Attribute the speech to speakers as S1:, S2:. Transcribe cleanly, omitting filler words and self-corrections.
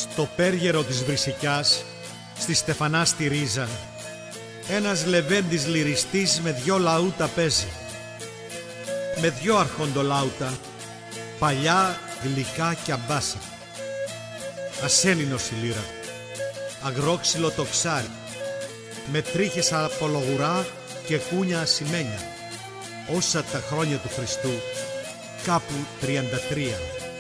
S1: Στο πέργερο της Βρυσικιάς, στη Στεφανά στη Ρίζα, ένας λεβέντης λυριστής με 2 λαούτα παίζει. Με 2 αρχοντολάουτα, παλιά, γλυκά και αμπάσα. Ασένινος η λύρα, αγρόξυλο το ξάρι, με τρίχες από λογουρά και κούνια ασημένια, όσα τα χρόνια του Χριστού, κάπου 33.